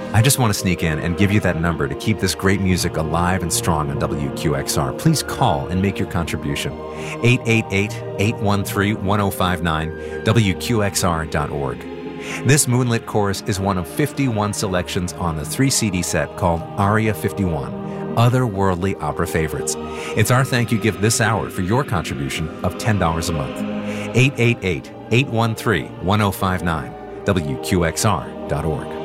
I just want to sneak in and give you that number to keep this great music alive and strong on WQXR. Please call and make your contribution. 888-813-1059, WQXR.org. This Moonlit Chorus is one of 51 selections on the 3-CD set called Aria 51, Otherworldly Opera Favorites. It's our thank you gift this hour for your contribution of $10 a month. 888-813-1059, WQXR.org.